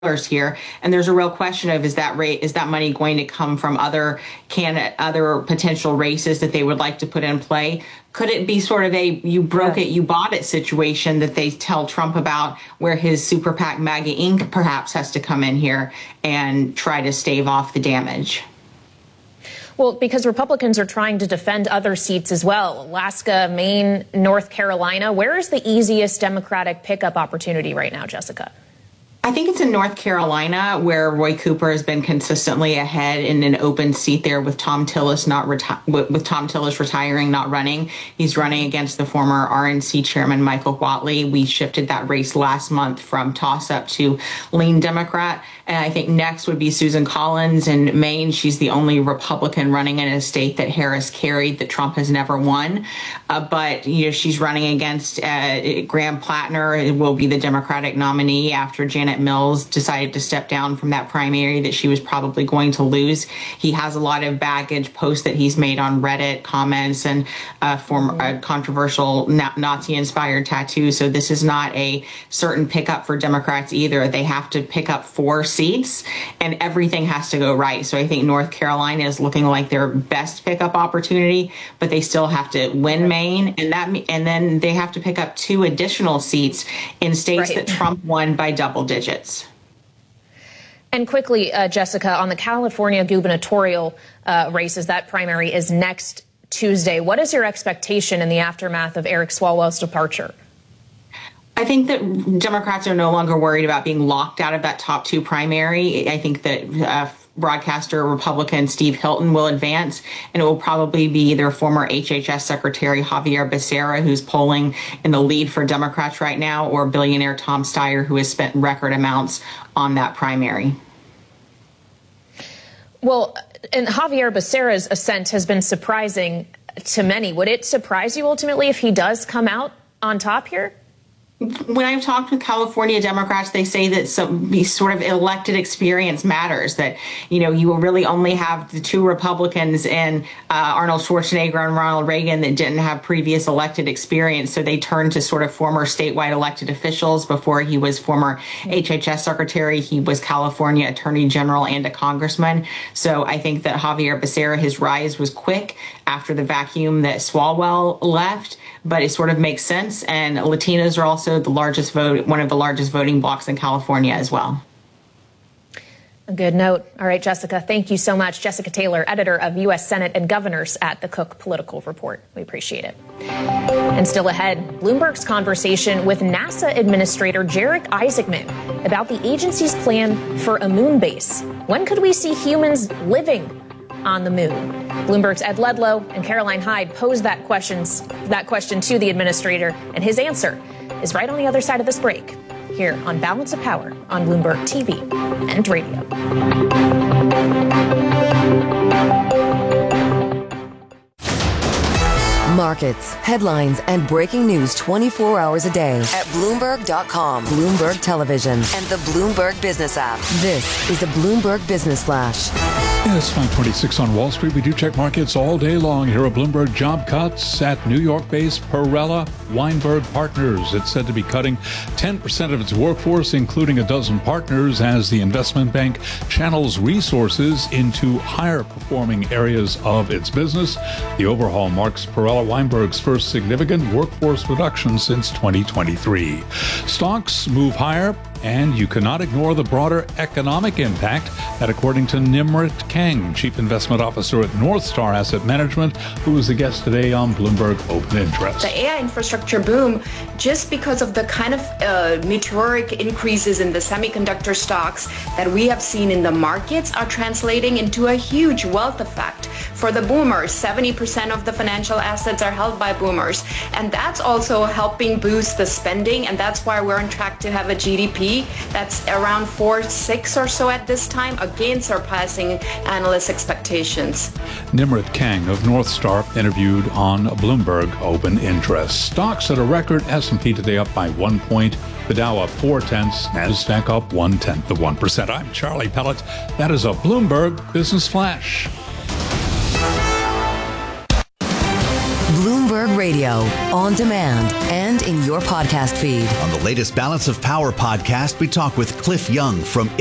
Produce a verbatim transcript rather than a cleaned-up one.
here, and there's a real question of is that rate is that money going to come from other can other potential races that they would like to put in play? Could it be sort of a you broke yeah. it, you bought it situation that they tell Trump about, where his super PAC MAGA Incorporated perhaps has to come in here and try to stave off the damage? Well, because Republicans are trying to defend other seats as well. Alaska, Maine, North Carolina. Where is the easiest Democratic pickup opportunity right now, Jessica? I think it's in North Carolina, where Roy Cooper has been consistently ahead in an open seat there, with Tom Tillis not reti- with Tom Tillis retiring, not running. He's running against the former R N C chairman Michael Whatley. We shifted that race last month from toss-up to lean Democrat. And I think next would be Susan Collins in Maine. She's the only Republican running in a state that Harris carried, that Trump has never won. Uh, but you know, she's running against uh, Graham Plattner. It will be the Democratic nominee after Janet Mills decided to step down from that primary that she was probably going to lose. He has a lot of baggage, posts that he's made on Reddit, comments, and uh, former uh, controversial na- Nazi-inspired tattoos. So this is not a certain pickup for Democrats either. They have to pick up four seats, and everything has to go right. So I think North Carolina is looking like their best pickup opportunity, but they still have to win Maine, and that and then they have to pick up two additional seats in states right. that Trump won by double digits. And quickly, uh, Jessica, on the California gubernatorial uh, races, that primary is next Tuesday. What is your expectation in the aftermath of Eric Swalwell's departure? I think that Democrats are no longer worried about being locked out of that top two primary. I think that uh, broadcaster Republican Steve Hilton will advance, and it will probably be their former H H S Secretary Javier Becerra, who's polling in the lead for Democrats right now, or billionaire Tom Steyer, who has spent record amounts on that primary. Well, and Javier Becerra's ascent has been surprising to many. Would it surprise you ultimately if he does come out on top here? When I've talked with California Democrats, they say that some sort of elected experience matters, that, you know, you will really only have the two Republicans and uh, Arnold Schwarzenegger and Ronald Reagan that didn't have previous elected experience. So they turn to sort of former statewide elected officials. Before he was former H H S secretary, he was California attorney general and a congressman. So I think that Javier Becerra, his rise was quick after the vacuum that Swalwell left, but it sort of makes sense. And Latinos are also the largest vote, one of the largest voting blocs in California as well. A good note. All right, Jessica, thank you so much. Jessica Taylor, editor of U S Senate and Governors at the Cook Political Report. We appreciate it. And still ahead, Bloomberg's conversation with NASA Administrator Jarek Isaacman about the agency's plan for a moon base. When could we see humans living on the moon? Bloomberg's Ed Ledlow and Caroline Hyde posed that questions that question to the administrator, and his answer is right on the other side of this break, here on Balance of Power on Bloomberg T V and radio. Markets, headlines, and breaking news twenty-four hours a day at Bloomberg dot com, Bloomberg Television, and the Bloomberg Business app. This is a Bloomberg Business Flash. Yeah, it's five twenty-six on Wall Street. We do check markets all day long. Here are Bloomberg job cuts at New York-based Perella Weinberg Partners. It's said to be cutting ten percent of its workforce, including a dozen partners, as the investment bank channels resources into higher-performing areas of its business. The overhaul marks Perella Weinberg's first significant workforce reduction since twenty twenty-three. Stocks move higher, and you cannot ignore the broader economic impact that, according to Nimrit Kang, Chief Investment Officer at North Star Asset Management, who is a guest today on Bloomberg Open Interest. The A I infrastructure boom, just because of the kind of uh, meteoric increases in the semiconductor stocks that we have seen in the markets, are translating into a huge wealth effect for the boomers. seventy percent of the financial assets are held by boomers. And that's also helping boost the spending. And that's why we're on track to have a G D P that's around four six or so at this time, again surpassing analyst expectations. Nimrit Kang of North Star interviewed on Bloomberg Open Interest. Stocks at a record, S and P today up by one point, the Dow up four tenths, NASDAQ up one tenth of one percent. I'm Charlie Pellet. That is a Bloomberg Business Flash. Bloomberg Radio, on demand and in your podcast feed. On the latest Balance of Power podcast, we talk with Cliff Young from